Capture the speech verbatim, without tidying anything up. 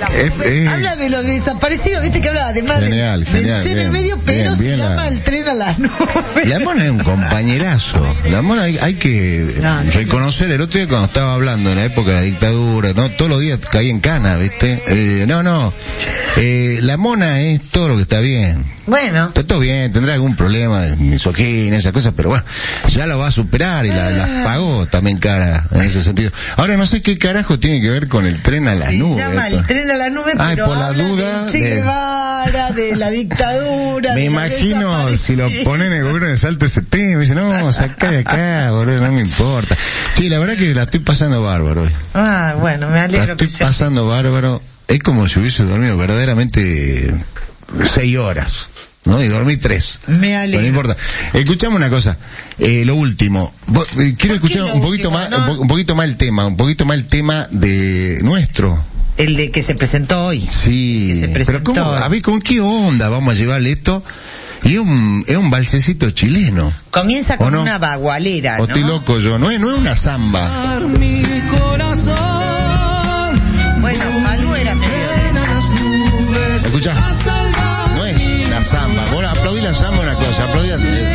Es, es... Habla de los desaparecidos, viste que habla además genial, del, genial, del tren bien, en medio, pero bien, se bien llama la... el tren a las nubes. La Mona es un compañerazo. La Mona hay, hay que no, no, reconocer. El otro día cuando estaba hablando en la época de la dictadura, no, todos los días caí en cana, viste. Eh, no, no. Eh, la Mona es todo lo que está bien. Bueno. Está todo bien, tendrá algún problema de misoginia, esas cosas, pero bueno, ya lo va a superar y la, la pagó también cara en ese sentido. Ahora no sé qué carajo tiene que ver con el tren a las Se nubes. Se llama esto. el tren a las nubes, Ay, pero por la habla duda de Che Guevara, de... de la dictadura. Me de imagino la si lo ponen en el gobierno de Salta ese tema, dice, no, sacá de acá, boludo, no me importa. Sí, la verdad que la estoy pasando bárbaro hoy. Ah, bueno, me alegro. La estoy que sea. pasando bárbaro. Es como si hubiese dormido verdaderamente seis horas. ¿No? Y dormí tres. Me alegro. No importa. Escuchame una cosa, eh, lo último. Vos, eh, quiero escuchar un poquito último, más, ¿no? un, po- un poquito más el tema, un poquito más el tema de nuestro. El de que se presentó hoy. Sí. Que se Pero presentó. cómo, a ver, ¿con qué onda vamos a llevarle esto? Y es un, es un balsecito chileno. Comienza con no? una bagualera, O ¿no? estoy loco yo, no es, no es una samba. Mi corazón. Bueno, Malú era medio de... ¿Escuchá? No es la samba. Vos aplaudí la samba una